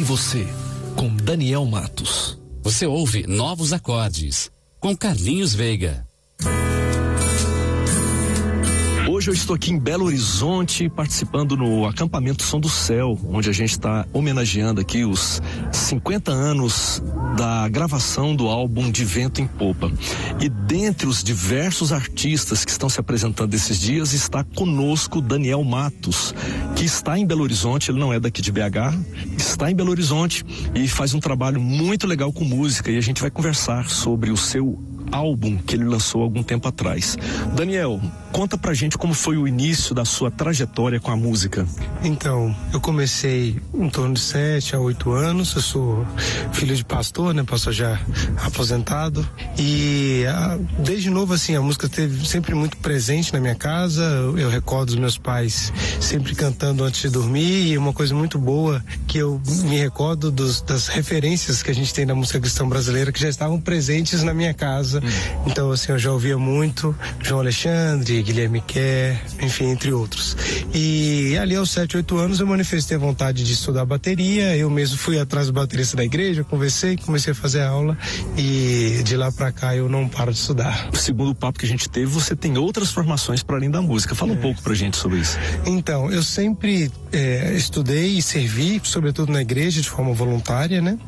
você, com Daniel Matos. Você ouve Novos Acordes, com Carlinhos Veiga. Hoje eu estou aqui em Belo Horizonte participando no acampamento Som do Céu, onde a gente está homenageando aqui os 50 anos da gravação do álbum De Vento em Popa. E dentre os diversos artistas que estão se apresentando esses dias está conosco Daniel Matos, que está em Belo Horizonte. Ele não é daqui de BH, está em Belo Horizonte e faz um trabalho muito legal com música, e a gente vai conversar sobre o seu álbum que ele lançou há algum tempo atrás. Daniel, conta pra gente como foi o início da sua trajetória com a música. Então, eu comecei em torno de 7 a 8 anos, eu sou filho de pastor, né, pastor já aposentado, e desde novo, assim, a música esteve sempre muito presente na minha casa. Eu recordo os meus pais sempre cantando antes de dormir, e uma coisa muito boa que eu me recordo das referências que a gente tem na música cristã brasileira, que já estavam presentes na minha casa. Então, assim, eu já ouvia muito João Alexandre, Guilherme Kerr, enfim, entre outros. E ali aos 7, 8 anos eu manifestei a vontade de estudar bateria. Eu mesmo fui atrás do baterista da igreja, conversei, comecei a fazer aula, e de lá pra cá eu não paro de estudar. Segundo o papo que a gente teve, você tem outras formações para além da música. Fala um pouco pra gente sobre isso. Então, eu sempre estudei e servi, sobretudo na igreja, de forma voluntária, né?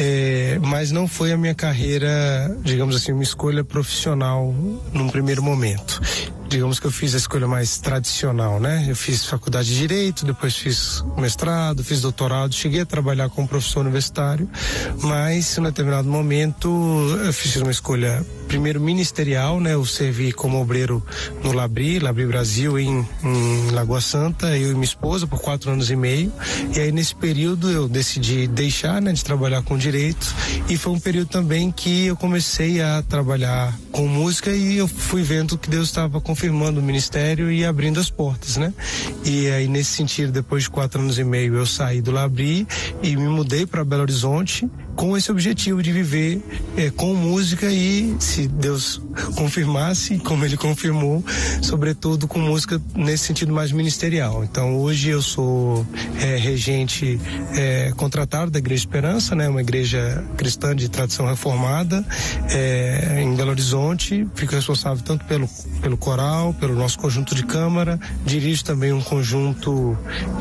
Mas não foi a minha carreira, digamos assim, uma escolha profissional num primeiro momento. Digamos que eu fiz a escolha mais tradicional, né? Eu fiz faculdade de Direito, depois fiz mestrado, fiz doutorado, cheguei a trabalhar como professor universitário, mas em um determinado momento eu fiz uma escolha primeiro ministerial, né? Eu servi como obreiro no Labri Brasil, em Lagoa Santa, eu e minha esposa, por 4 anos e meio. E aí nesse período eu decidi deixar, né, de trabalhar com direito, e foi um período também que eu comecei a trabalhar com música, e eu fui vendo que Deus estava confirmando o ministério e abrindo as portas, né? E aí nesse sentido, depois de 4 anos e meio, eu saí do Labri e me mudei para Belo Horizonte com esse objetivo de viver com música, e se Deus confirmasse, como ele confirmou, sobretudo com música nesse sentido mais ministerial. Então hoje eu sou regente contratado da Igreja Esperança, né? Uma igreja cristã de tradição reformada em Belo Horizonte. Fico responsável tanto pelo coral, pelo nosso conjunto de câmara, dirijo também um conjunto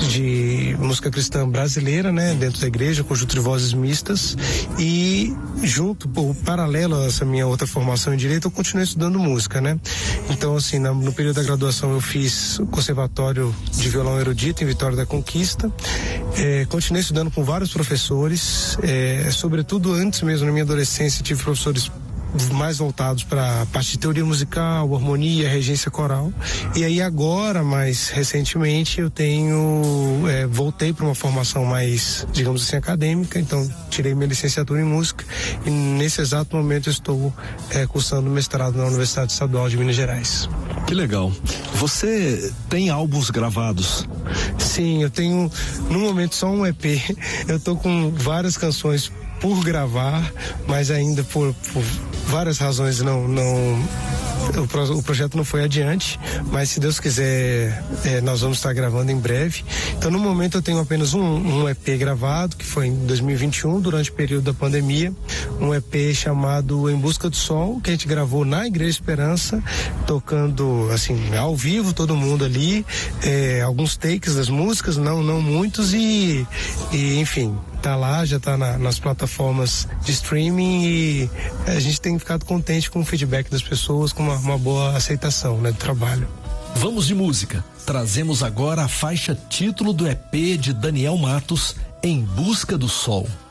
de música cristã brasileira, né? Dentro da igreja, um conjunto de vozes mistas. E junto, paralelo a essa minha outra formação em direito, eu continuei estudando música, né? Então, assim, no período da graduação eu fiz o Conservatório de Violão Erudito em Vitória da Conquista. Continuei estudando com vários professores, sobretudo antes mesmo, na minha adolescência, tive professores mais voltados para a parte de teoria musical, harmonia, regência coral. E aí agora, mais recentemente, eu voltei para uma formação mais, digamos assim, acadêmica. Então tirei minha licenciatura em música, e nesse exato momento eu estou cursando mestrado na Universidade Estadual de Minas Gerais. Que legal. Você tem álbuns gravados? Sim, eu tenho no momento só um EP. Eu tô com várias canções por gravar, mas ainda por várias razões o projeto não foi adiante, mas se Deus quiser nós vamos estar gravando em breve. Então no momento eu tenho apenas um EP gravado, que foi em 2021, durante o período da pandemia, um EP chamado Em Busca do Sol, que a gente gravou na Igreja Esperança, tocando assim ao vivo, todo mundo ali, alguns takes das músicas, não muitos, e enfim, tá lá, já tá nas plataformas de streaming, e a gente tem ficado contente com o feedback das pessoas, com uma boa aceitação, né, do trabalho. Vamos de música. Trazemos agora a faixa título do EP de Daniel Matos, Em Busca do Sol.